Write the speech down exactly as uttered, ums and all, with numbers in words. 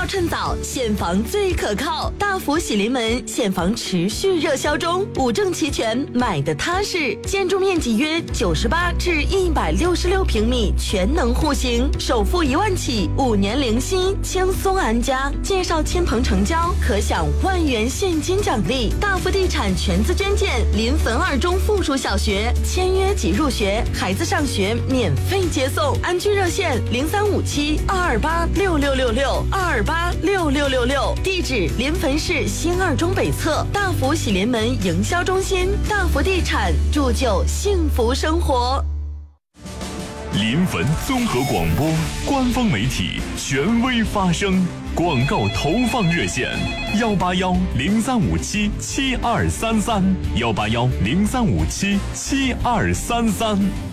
趁早，现房最可靠。大福喜临门现房持续热销中，五证齐全，买的踏实。建筑面积约九十八至一百六十六平米，全能户型，首付一万起，五年零息，轻松安家。介绍亲朋成交，可享万元现金奖励。大福地产全资捐建临汾二中附属小学，签约即入学，孩子上学免费接送。安居热线零三五七二二八六六六六二二八六六六六，地址临汾市新二中北侧大福喜临门营销中心。大福地产铸就幸福生活。 临汾综合广播官方媒体，权威发声。广告投放热线：幺八幺零三五七七二三三，幺八幺零三五七七二三三。